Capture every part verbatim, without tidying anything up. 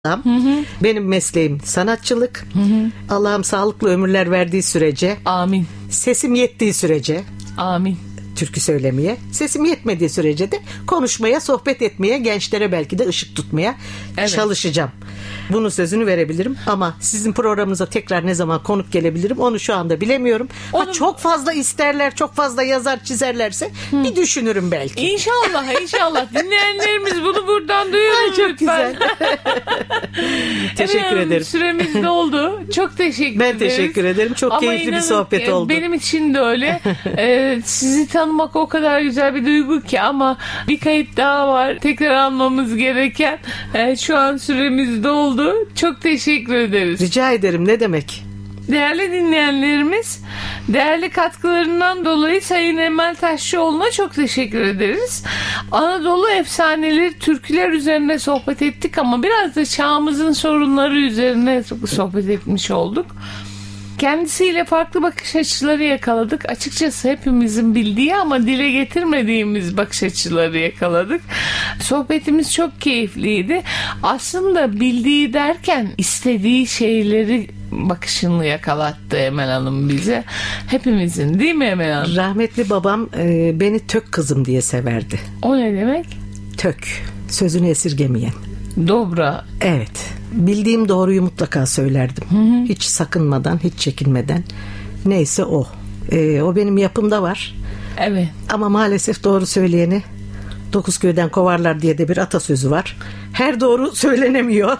Hı hı. Benim mesleğim sanatçılık. Hı hı. Allah'ım sağlıklı ömürler verdiği sürece. Amin. Sesim yettiği sürece. Amin. Türkü söylemeye. Sesim yetmediği sürece de konuşmaya, sohbet etmeye, gençlere belki de ışık tutmaya evet. çalışacağım. Bunun sözünü verebilirim ama sizin programınıza tekrar ne zaman konuk gelebilirim onu şu anda bilemiyorum. Onu... Ha, çok fazla isterler, çok fazla yazar çizerlerse Hı. bir düşünürüm belki. İnşallah, inşallah. Dinleyenlerimiz bunu buradan duyurun çok lütfen. Güzel. Teşekkür evet, ederim. Süremiz doldu. Çok teşekkür ben ederiz. Ben teşekkür ederim. Çok ama keyifli inanın, bir sohbet oldu. Benim için de öyle. ee, sizi tanımak o kadar güzel bir duygu ki ama bir kayıt daha var. Tekrar almamız gereken. Ee, şu an süremiz doldu. Çok teşekkür ederiz. Rica ederim. Ne demek? Değerli dinleyenlerimiz, değerli katkılarından dolayı Sayın Emel Taşçıoğlu'na çok teşekkür ederiz. Anadolu efsaneleri, türküler üzerine sohbet ettik ama biraz da çağımızın sorunları üzerine sohbet etmiş olduk. Kendisiyle farklı bakış açıları yakaladık. Açıkçası hepimizin bildiği ama dile getirmediğimiz bakış açıları yakaladık. Sohbetimiz çok keyifliydi. Aslında bildiği derken istediği şeyleri bakışını yakalattı Emel Hanım bize. Hepimizin, değil mi Emel Hanım? Rahmetli babam e, beni tök kızım diye severdi. O ne demek? Tök. Sözünü esirgemeyen. Dobra. Evet. Bildiğim doğruyu mutlaka söylerdim. Hı hı. Hiç sakınmadan, hiç çekinmeden. Neyse o. Ee, o benim yapımda var. Evet. Ama maalesef doğru söyleyeni dokuz köyden kovarlar diye de bir atasözü var. Her doğru söylenemiyor.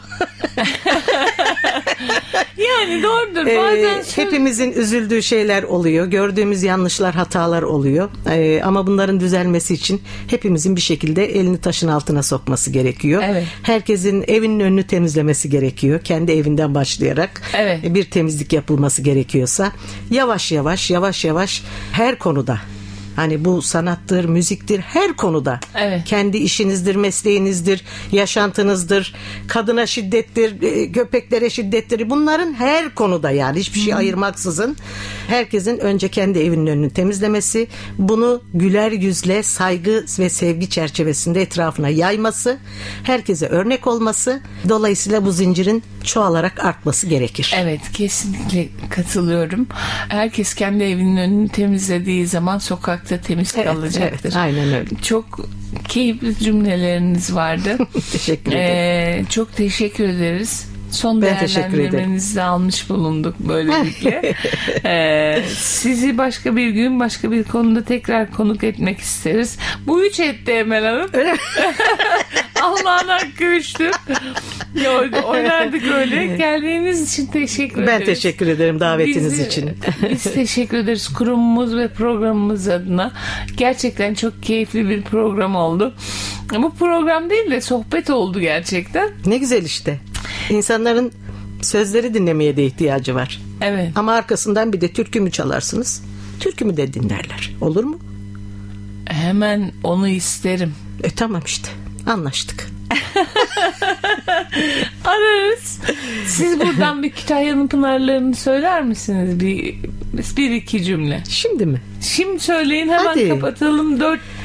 Yani doğrudur. Ee, Bazen söz... Hepimizin üzüldüğü şeyler oluyor. Gördüğümüz yanlışlar, hatalar oluyor. Ee, ama bunların düzelmesi için hepimizin bir şekilde elini taşın altına sokması gerekiyor. Evet. Herkesin evinin önünü temizlemesi gerekiyor. Kendi evinden başlayarak evet. bir temizlik yapılması gerekiyorsa yavaş yavaş, yavaş yavaş her konuda. Hani bu sanattır, müziktir, her konuda. Evet. Kendi işinizdir, mesleğinizdir, yaşantınızdır, kadına şiddettir, köpeklere şiddettir. Bunların her konuda yani hiçbir şey ayırmaksızın herkesin önce kendi evinin önünü temizlemesi, bunu güler yüzle, saygı ve sevgi çerçevesinde etrafına yayması, herkese örnek olması, dolayısıyla bu zincirin çoğalarak artması gerekir. Evet, kesinlikle katılıyorum. Herkes kendi evinin önünü temizlediği zaman sokak da temiz evet, kalacaktır. Evet, aynen öyle. Çok keyifli cümleleriniz vardı. Teşekkür ederim. Ee, çok teşekkür ederiz. Son ben değerlendirmenizi de almış bulunduk böylelikle. ee, sizi başka bir gün başka bir konuda tekrar konuk etmek isteriz. Bu üç etti Emel Hanım. Öyle mi? Allah'ın hakkı üçtü. Oynardık öyle. Geldiğiniz için teşekkür ederiz. Ben teşekkür ederim davetiniz Bizi, için. Biz teşekkür ederiz kurumumuz ve programımız adına. Gerçekten çok keyifli bir program oldu. Bu program değil de sohbet oldu gerçekten. Ne güzel işte. İnsanların sözleri dinlemeye de ihtiyacı var. Evet. Ama arkasından bir de türkü mü çalarsınız? Türkü mü de dinlerler. Olur mu? Hemen onu isterim. E tamam işte. Anlaştık. Ararız. Siz buradan bir Kütahya'nın pınarlarını söyler misiniz? Bir, bir iki cümle. Şimdi mi? Şimdi söyleyin, hemen Hadi. Kapatalım. Dört